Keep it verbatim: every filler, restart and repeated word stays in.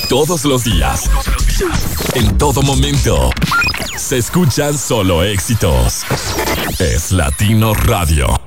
Todos los días, en todo momento, se escuchan solo éxitos. Es Latino Radio.